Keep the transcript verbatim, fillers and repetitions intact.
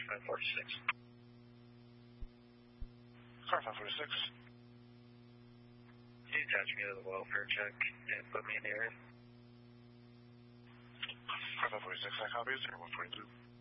five forty-six. Car five forty-six. Can you attach me to the welfare check and put me in the area? Car five forty-six, I copy zero one forty-two.